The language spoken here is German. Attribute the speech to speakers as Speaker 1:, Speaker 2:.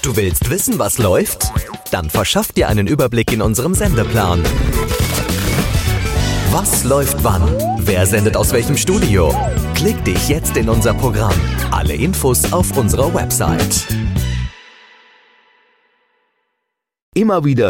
Speaker 1: Du willst wissen, was läuft? Dann verschaff dir einen Überblick in unserem Sendeplan. Was läuft wann? Wer sendet aus welchem Studio? Klick dich jetzt in unser Programm. Alle Infos auf unserer Website.
Speaker 2: Immer wieder